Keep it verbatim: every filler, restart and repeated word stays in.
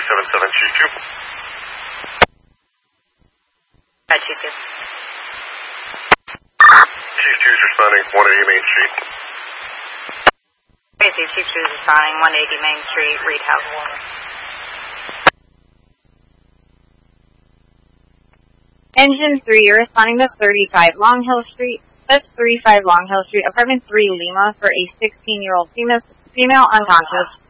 seven seven Chief two. Hi, Chief two. Chief two is responding, one eighty Main Street. Okay, Chief two is responding, one eighty Main Street, Reed House. Engine three, you're responding to thirty-five Long Hill Street. That's thirty-five Long Hill Street, apartment three, Lima, for a sixteen-year-old female, female unconscious.